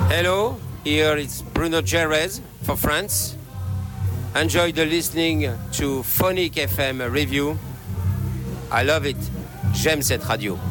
Hello, here it's Bruno Jerez for France. Enjoy the listening to Phonic FM review. I love it. J'aime cette radio.